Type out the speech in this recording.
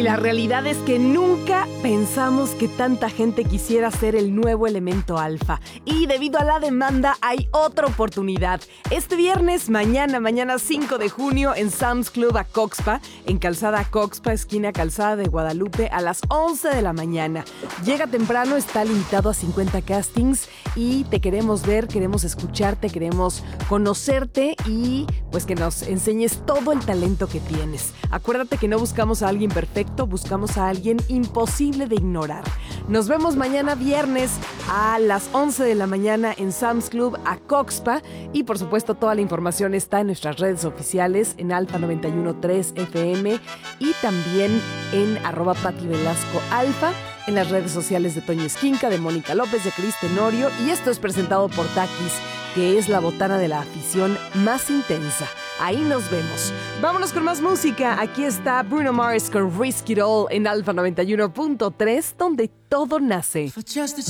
Y la realidad es que nunca pensamos que tanta gente quisiera ser el nuevo elemento alfa. Y debido a la demanda hay otra oportunidad. Este viernes, mañana 5 de junio, en Sam's Club Acoxpa, en Calzada Acoxpa, esquina Calzada de Guadalupe, a las 11 de la mañana. Llega temprano, está limitado a 50 castings y te queremos ver, queremos escucharte, queremos conocerte y pues que nos enseñes todo el talento que tienes. Acuérdate que no buscamos a alguien perfecto, buscamos a alguien imposible de ignorar. Nos vemos mañana viernes a las 11 de la mañana en Sam's Club Acoxpa y por supuesto toda la información está en nuestras redes oficiales en Alfa 91.3 FM y también en @PatiVelascoAlfa, en las redes sociales de Toño Esquinca, de Mónica López, de Cris Tenorio, y esto es presentado por Takis, que es la botana de la afición más intensa. Ahí nos vemos. Vámonos con más música. Aquí está Bruno Mars con Risk It All en Alfa 91.3, donde todo nace. For just a